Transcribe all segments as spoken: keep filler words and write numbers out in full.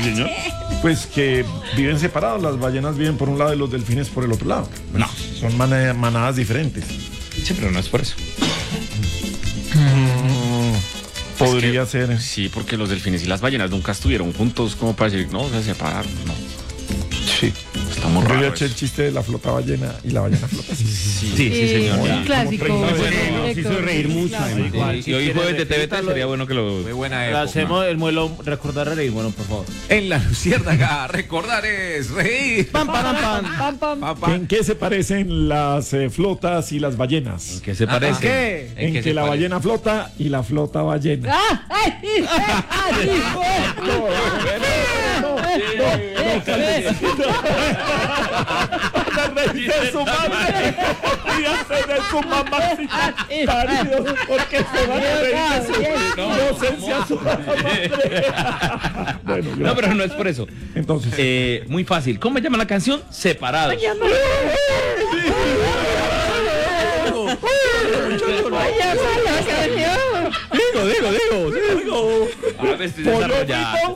señor. Pues que viven separados, las ballenas viven por un lado y los delfines por el otro lado. No. Son mana- manadas diferentes. Sí, pero no es por eso. Podría Es que, ser. Sí, porque los delfines y las ballenas nunca estuvieron juntos como para decir, no, se separaron, no. Sí. Estamos Yo había raros. hecho el chiste de la flota ballena y la ballena flota. Sí, Sí, Sí, sí, señor. Un ya. clásico. Como treinta Bueno, veces. nos hizo reír mucho, además. Igual, y hoy jueves de T V T sería bueno que lo... Muy buena Lo época. hacemos el muelo recordar a reír, bueno, por favor. En la Luciérnaga, recordar es reír. Pam, pam, pam. Pam, pam. Pa, pa. ¿En qué se parecen las eh, flotas y las ballenas? ¿En qué se Ajá. parece? ¿Qué? En, qué que se la parece? ballena flota y la flota ballena. ¡Ah! ¡Ay! ¡Ay! De su madre y hacer de su mamá paridos porque se van a reír de su inocencia a su madre. Bueno, No, gracias. pero no es por eso. Entonces, Eh, muy fácil. ¿Cómo se llama la canción? Separados. Digo, digo, digo, digo. Ah, me estoy desarrollando.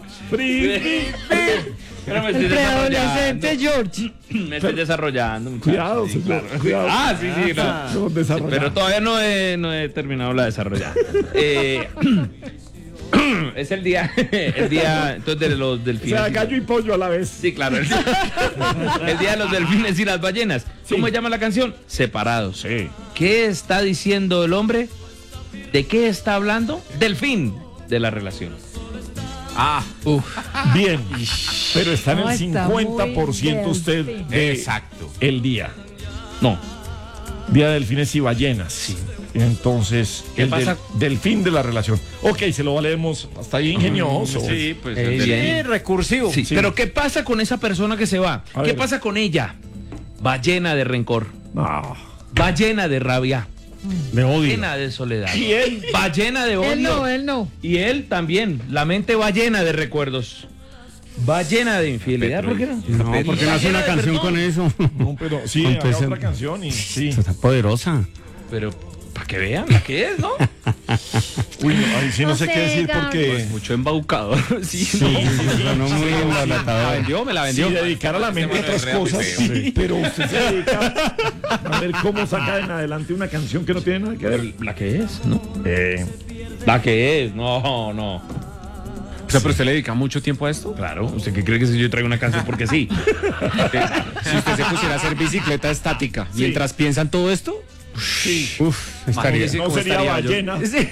Pero me estoy El preadolescente desarrollando. George. Me estoy desarrollando. muchachos. cuidado, Sí, señor, claro. cuidado. Ah, sí, sí, no. No, desarrollado. Pero todavía no he, no he terminado la desarrollada. Eh, es el día, el día entonces de los O delfines. sea, gallo y pollo a la vez. Sí, claro. El, el día de los delfines y las ballenas. ¿Cómo se llama la canción? Separados. Sí. ¿Qué está diciendo el hombre? ¿De qué está hablando? Del fin de la relación. Ah, Bien. Pero está en No, el está muy cincuenta por ciento usted delfín. de exacto. el día. No. Día de delfines y ballenas. Sí. Entonces, ¿Qué el pasa? del, delfín de la relación. Ok, se lo valemos. Hasta ahí ingenioso. Sí, pues... Eh, el bien. delfín. Sí, recursivo. Sí, Sí. pero ¿qué pasa con esa persona que se va? A ¿Qué ver. pasa con ella? Va llena de rencor, No. va llena de rabia, Me odio. llena de soledad. Y él. Va llena de odio. Él no, él no. Y él también. La mente va llena de recuerdos. Va llena de infidelidad. ¿Por qué no? No, porque no hace una canción con eso. No, pero sí, Con haga peso. otra canción y sí. Está poderosa. Pero para que vean la que es, ¿no? Uy, no, ahí sí no, No sé sé, qué decir Gaby. porque Mucho embaucador. Sí, Sí, no. sí, sonó muy Me la embalatador. vendió, me la sí, vendió. dedicar a la mente a Este man otras es cosas, real feo. sí, pero usted se dedica a ver cómo saca en adelante una canción que no tiene nada que ver. La que es, ¿no? Eh, La que es, no, no. O sea, pero usted le dedica mucho tiempo a esto. Claro, ¿usted qué cree que si yo traigo una canción porque sí? Si usted se pusiera a hacer bicicleta estática mientras piensan todo esto, sí. Uf, estaría. Imagínese No cómo sería estaría yo. ballena. Sí.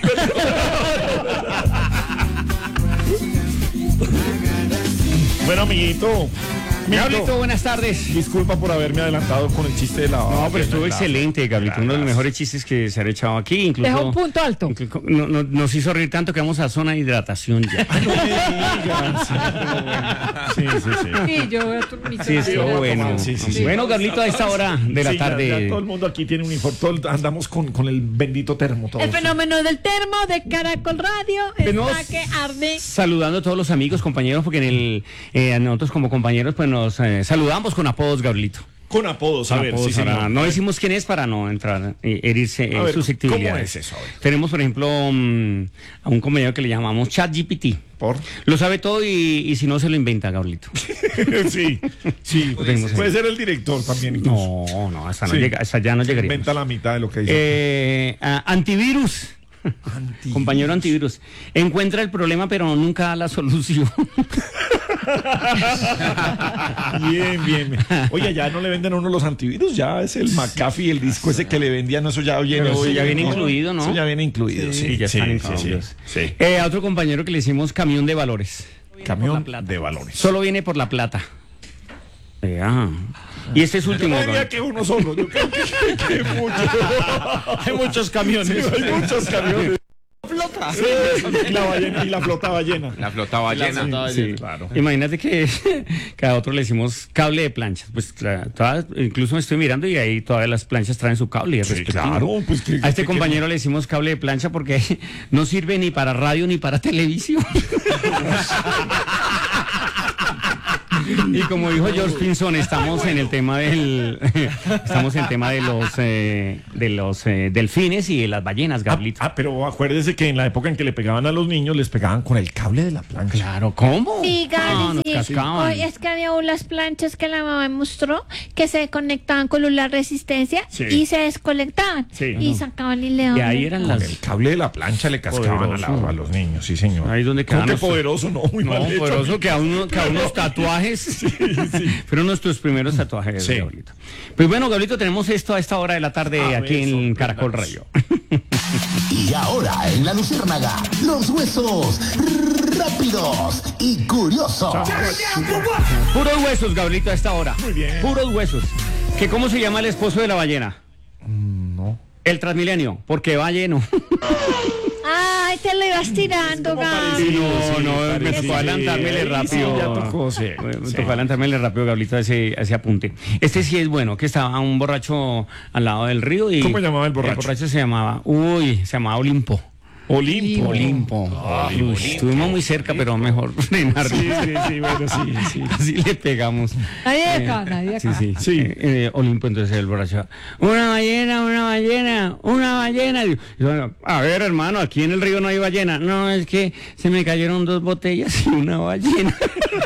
Bueno, amiguito. Gablito, amiguito, buenas tardes. disculpa por haberme adelantado con el chiste de la. No, pero de estuvo la- excelente, Gablito. Uno de los mejores chistes que se ha echado aquí. Incluso, Dejó un punto alto. incluso- no- no- nos hizo reír tanto que vamos a zona de hidratación ya. No me digas. Sí, sí, sí. Sí, yo veo tu mi Sí, estuvo sobrina. bueno. Sí, sí, sí. Bueno, Gablito, a esta hora de la Sí, ya- tarde. ya todo el mundo aquí tiene un uniforme. todo- andamos con, con el bendito termo. Todos. El fenómeno del termo de Caracol Radio Pues está que arde. Saludando a todos los amigos, compañeros, porque en el eh, nosotros como compañeros pues nos eh, saludamos con apodos, Gablito. Con apodos, a Con ver, apodos sí, para- señor. no decimos quién es para no entrar, eh, herirse A en ver, susceptibilidades. ¿cómo es eso? A ver. Tenemos, por ejemplo, mm, a un compañero que le llamamos ChatGPT. Por. Lo sabe todo y, y si no se lo inventa, Gablito. sí, sí. Puede Puede, ser. ser el director también. incluso. No, no, hasta, no Sí. llega, hasta ya no llegaríamos. Inventa la mitad de lo que dice. Eh, ah, antivirus. Compañero antivirus. Encuentra el problema, pero nunca da la solución. Bien, bien. Oye, ya no le venden a uno los antivirus, ya es el McAfee, el disco ese que le vendían, eso ya viene. Pero sí, ya viene ¿no? incluido, ¿no? Eso ya viene incluido, sí. Sí, ya sí, están sí, incluidos. sí, sí. Eh, a otro compañero que le hicimos camión de valores. Camión de valores. Solo viene por la plata. Eh, ah. Y este es Yo último. no diría Gaby. que uno solo, yo creo que, que muchos. Hay muchos camiones. Hay muchos camiones. Flota. Sí, y la ballena y la flota ballena. La flota ballena. Sí. Claro. Imagínate que cada otro le hicimos cable de planchas. Pues claro, todas- incluso me estoy mirando y ahí todavía las planchas traen su cable. Sí, respectivo. claro, pues que- a este que- compañero le hicimos cable de plancha porque no sirve ni para radio ni para televisión. Y como dijo George Pinson, estamos en el tema del estamos en el tema de los eh, de los eh, delfines y de las ballenas, Ah, Gablito. ah, pero acuérdese que en la época en que le pegaban a los niños, les pegaban con el cable de la plancha. Claro, ¿cómo? Siga No, no, diciendo cascaban. Oye, es que había unas planchas que la mamá me mostró que se conectaban con la resistencia Sí. y se desconectaban Sí. y sacaban el león. Y ahí eran Con las... el cable de la plancha le cascaban a, la- Poderoso. a los niños, sí, señor. Ahí donde ¿Cómo quedan que los- poderoso? No, muy No, mal hecho. poderoso que a, uno, que a unos tatuajes. Fueron nuestros primeros tatuajes, Sí. Gabrielito. Pues bueno, Gabrielito, tenemos esto a esta hora de la tarde A aquí ver, en sorpréndanos. Caracol Radio. Y ahora en la Luciérnaga, los huesos rápidos y curiosos. Puros huesos, Gabrielito, a esta hora. Muy bien. Puros huesos. ¿Que ¿Cómo se llama el esposo de la ballena? No. El Transmilenio, porque va lleno. Ay, te lo ibas tirando, Gaby. no, no, me parecido. tocó adelantármele Sí, rápido. sí, ya tocó, sí. Me Sí. tocó adelantármele rápido, Gabrielito, a ese, a ese apunte. Este sí es bueno, que estaba un borracho al lado del río y... ¿Cómo llamaba el borracho? El borracho se llamaba, uy, se llamaba Olimpo. Olimpo. Olimpo. Uy, estuvimos muy cerca, pero mejor frenar. Sí, sí, sí, bueno, sí, sí. Así le pegamos. Nadie acá, nadie Sí, acá. sí. Sí. Eh, eh, Olimpo, entonces el borracho. Una ballena, una ballena, una ballena. Y yo, bueno, a ver, hermano, aquí en el río no hay ballena. No, es que se me cayeron dos botellas y una ballena.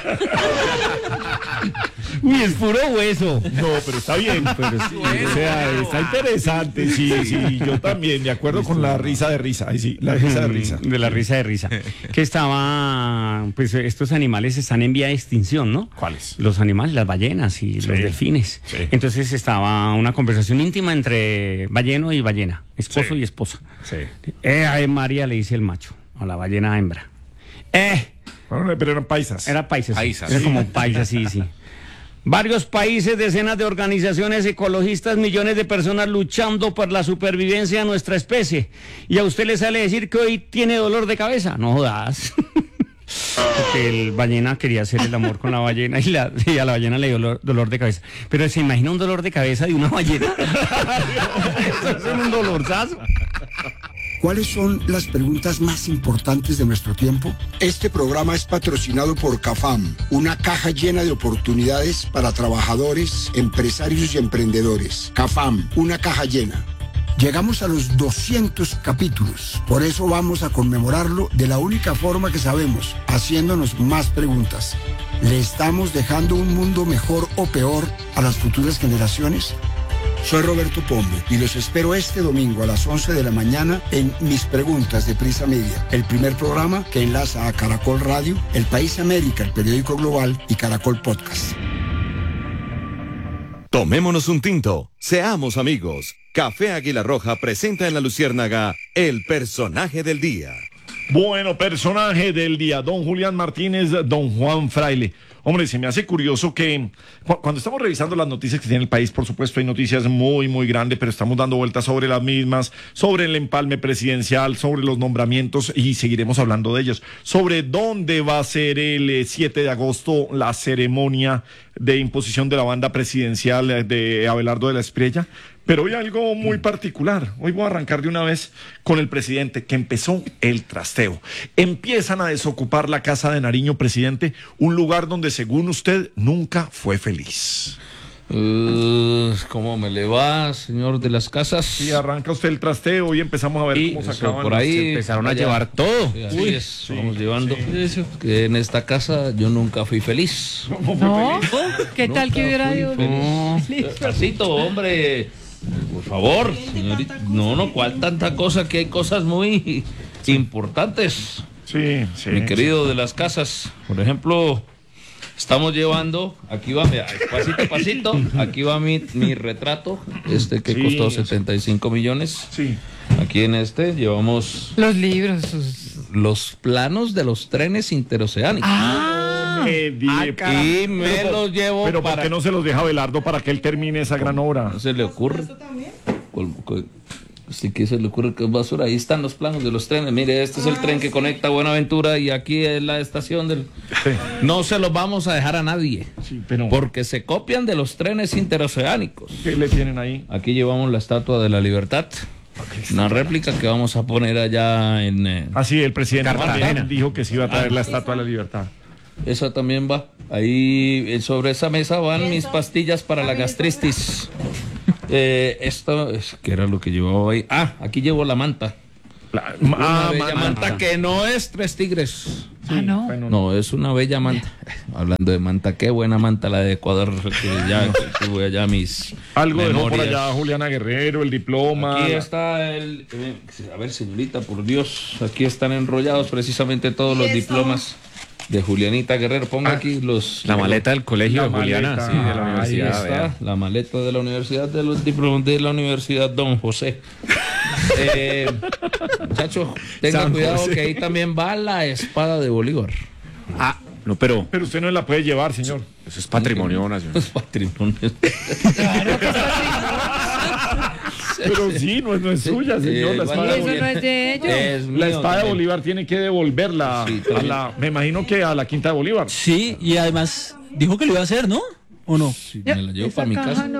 Y es puro hueso. No, pero está bien. Pero sí, o sea, está interesante. Sí, sí, yo también, de acuerdo con la risa de risa. Ahí sí, la risa de risa. De la risa de risa. Que estaba, pues estos animales están en vía de extinción, ¿no? ¿Cuáles? Los animales, las ballenas y Sí. los delfines. Sí. Entonces estaba una conversación íntima entre balleno y ballena, esposo Sí. y esposa. Sí. Eh, ay, María, le dice el macho a la ballena hembra. Eh, Bueno, pero eran paisas. era paisa. sí. Paisa, Era sí. como paisa, sí, sí. Varios países, decenas de organizaciones ecologistas, millones de personas luchando por la supervivencia de nuestra especie. Y a usted le sale decir que hoy tiene dolor de cabeza. No jodas. Porque el ballena quería hacer el amor con la ballena y, la, y a la ballena le dio dolor, dolor de cabeza. Pero se imagina un dolor de cabeza de una ballena. Eso es un dolorzazo. ¿Cuáles son las preguntas más importantes de nuestro tiempo? Este programa es patrocinado por CAFAM, una caja llena de oportunidades para trabajadores, empresarios y emprendedores. CAFAM, una caja llena. Llegamos a los doscientos capítulos, por eso vamos a conmemorarlo de la única forma que sabemos, haciéndonos más preguntas. ¿Le estamos dejando un mundo mejor o peor a las futuras generaciones? Soy Roberto Pombo y los espero este domingo a las once de la mañana en Mis Preguntas de Prisa Media, el primer programa que enlaza a Caracol Radio, El País América, el periódico global y Caracol Podcast. Tomémonos un tinto, seamos amigos. Café Águila Roja presenta en la Luciérnaga el personaje del día. Bueno, personaje del día, don Julián Martínez, don Juan Fraile. Hombre, se me hace curioso que cu- cuando estamos revisando las noticias que tiene el país, por supuesto hay noticias muy, muy grandes, pero estamos dando vueltas sobre las mismas, sobre el empalme presidencial, sobre los nombramientos y seguiremos hablando de ellos, sobre dónde va a ser el eh, siete de agosto la ceremonia de imposición de la banda presidencial eh, de Abelardo de la Espriella. Pero hoy algo muy particular. Hoy voy a arrancar de una vez con el presidente, que empezó el trasteo. Empiezan a desocupar la Casa de Nariño, presidente, un lugar donde, según usted, nunca fue feliz. Uh, ¿Cómo me le va, señor de las casas? Y arranca usted el trasteo y empezamos a ver Y cómo eso, sacaban por los- ahí se empezaron a vaya. llevar todo. Sí, así es, vamos llevando. Que en esta casa yo nunca fui feliz. No, ¿qué tal que hubiera fui ido? feliz. Despacito, hombre. Por favor, señorita. No, no, ¿cuál tanta cosa? Que hay cosas muy importantes. Sí, sí. Mi querido de las casas, por ejemplo, estamos llevando, aquí va, mira, pasito, pasito, aquí va mi, mi retrato, este que Sí, costó sí. setenta y cinco millones. Sí. Aquí en este llevamos Los libros. sus- los planos de los trenes interoceánicos. Ah, Eh, dile, Y me pero, los llevo pero ¿por para qué no se los deja Abelardo para que él termine esa gran obra? ¿No se le ocurre? Col- col- Sí, que se le ocurre que es basura. Ahí están los planos de los trenes. Mire, este es el tren que conecta Buenaventura y aquí es la estación del... Sí. No se los vamos a dejar a nadie. Sí, pero Porque se copian de los trenes interoceánicos. ¿qué le tienen ahí? Aquí llevamos la Estatua de la Libertad. Una réplica que vamos a poner allá en... eh, Ah, sí, el presidente Cartagena. también dijo que se iba a traer la Estatua de la Libertad. esa también va. Ahí eh, sobre esa mesa van mis pastillas para la gastritis. Eh, esto, es, ¿qué era lo que llevaba ahí? Ah, aquí llevo la manta. La- Una ah, bella ma- manta que no es Tres Tigres. Ah, no. bueno, No, es una bella manta. Hablando de manta, qué buena manta la de Ecuador. Que ya que tuve allá mis Algo dejó por memorias. allá Juliana Guerrero, el diploma. Aquí la- está el... eh, A ver, señorita, por Dios. Aquí están enrollados precisamente todos los diplomas de Julianita Guerrero. Ponga aquí los... La maleta del colegio La de Juliana, maleta. sí, de la Ahí Ahí universidad. está, vea. la maleta de la universidad, de los diplomas de la Universidad Don José. Eh, muchacho, tenga San cuidado José. que ahí también va la espada de Bolívar. Ah, no, pero Pero usted no la puede llevar, señor. eso es patrimonio nacional. Es patrimonio. Pero sí, no es, no es suya, señor. La Eh, espada, de Eso Bolívar. no es de ellos. Es La mío espada de también. Bolívar tiene que devolverla Sí, a también. la, me imagino que a la Quinta de Bolívar. Sí, y además dijo que lo iba a hacer, ¿no? ¿O no? Sí, me la llevo Esa para mi caja casa. no.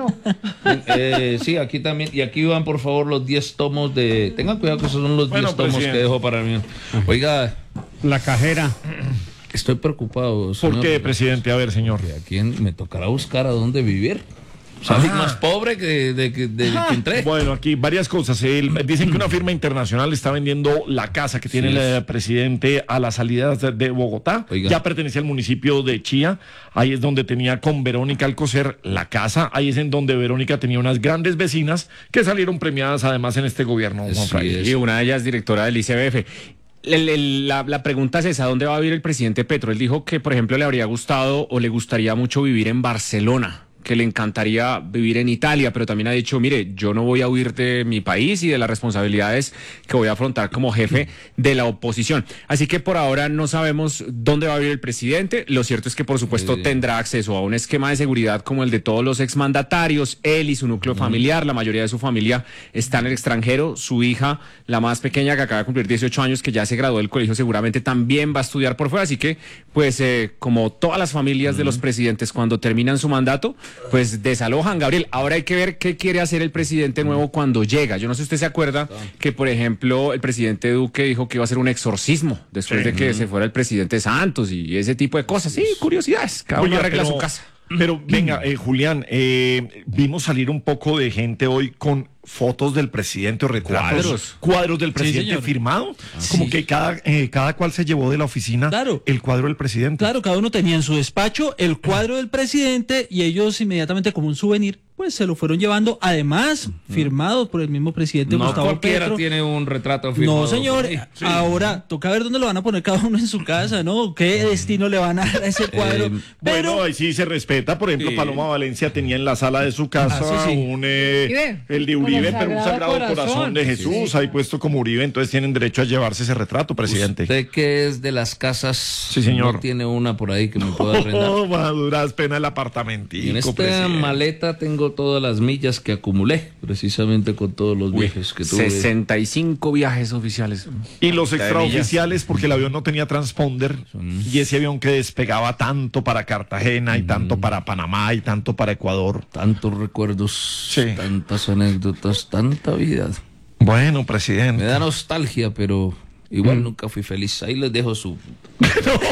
Eh, sí, aquí también. Y aquí van, por favor, los diez tomos de. Tengan cuidado que esos son los diez Bueno, tomos presidente. que dejo para mí. Oiga, La cajera. estoy preocupado. ¿Por señor, qué, presidente? A ver, señor. ¿A quién me tocará buscar a dónde vivir? Salí más pobre que de que, de que entré. Bueno, aquí varias cosas. El- dicen que una firma internacional está vendiendo la casa que tiene Sí, el es. eh, presidente a las salidas de, de Bogotá. Oiga. Ya pertenece al municipio de Chía. Ahí es donde tenía con Verónica Alcocer la casa. Ahí es en donde Verónica tenía unas grandes vecinas que salieron premiadas además en este gobierno, Juan Sí, Fraile. es. Y una de ellas directora del I C B F. El- el- la, la pregunta es esa, ¿dónde va a vivir el presidente Petro? Él dijo que, por ejemplo, le habría gustado o le gustaría mucho vivir en Barcelona, que le encantaría vivir en Italia, pero también ha dicho, mire, yo no voy a huir de mi país y de las responsabilidades que voy a afrontar como jefe de la oposición. Así que por ahora no sabemos dónde va a vivir el presidente. Lo cierto es que, por supuesto, Sí. tendrá acceso a un esquema de seguridad como el de todos los exmandatarios, él y su núcleo familiar. La mayoría de su familia está en el extranjero. Su hija, la más pequeña, que acaba de cumplir dieciocho años, que ya se graduó del colegio, seguramente también va a estudiar por fuera. Así que, pues, eh, como todas las familias de los presidentes, cuando terminan su mandato, pues desalojan, Gabriel. Ahora hay que ver qué quiere hacer el presidente nuevo cuando llega. Yo no sé si usted se acuerda que, por ejemplo, el presidente Duque dijo que iba a hacer un exorcismo después de que se fuera el presidente Santos y ese tipo de cosas. Sí, curiosidades. Cada uno Oye, arregla pero- su casa. Pero venga, eh, Julián, eh, vimos salir un poco de gente hoy con fotos del presidente o retratos. Cuadros. Cuadros del presidente señor. firmado. Como Sí. que cada, eh, cada cual se llevó de la oficina Claro. el cuadro del presidente. Claro, cada uno tenía en su despacho el cuadro del presidente y ellos inmediatamente como un souvenir, pues se lo fueron llevando, además firmados por el mismo presidente No Gustavo cualquiera Petro. tiene un retrato firmado. No, señor. Sí. Ahora toca ver dónde lo van a poner cada uno en su casa, ¿no? ¿Qué destino le van a dar a ese cuadro? Eh, Pero Bueno, ahí sí se respeta. Por ejemplo, Sí. Paloma Valencia tenía en la sala de su casa Ah, sí, sí. un eh, Uribe. el de Con el Uribe, pero un Sagrado sagrado corazón, Corazón. de Jesús, ahí puesto como Uribe, entonces tienen derecho a llevarse ese retrato, presidente. Usted que es de las casas, Sí, señor. no tiene una por ahí que me pueda arrendar. Oh, va a durar pena el apartamentico, Y en esta presidente. maleta tengo todas las millas que acumulé, precisamente con todos los viajes que tuve. sesenta y cinco viajes oficiales. Y los de extraoficiales, porque el avión no tenía transponder, y ese avión que despegaba tanto para Cartagena, y tanto para Panamá, y tanto para Ecuador. Tantos recuerdos, Sí. tantas anécdotas, tanta vida. Bueno, Me presidente. da nostalgia, pero igual nunca fui feliz. Ahí les dejo su